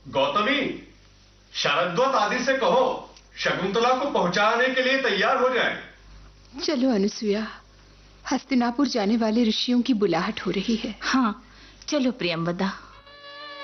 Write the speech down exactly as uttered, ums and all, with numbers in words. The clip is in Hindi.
गौतमी, शरद्वत आदि से कहो शकुंतला को पहुंचाने के लिए तैयार हो जाए। चलो अनुसुईया, हस्तिनापुर जाने वाले ऋषियों की बुलाहट हो रही है। हाँ चलो प्रियंवदा।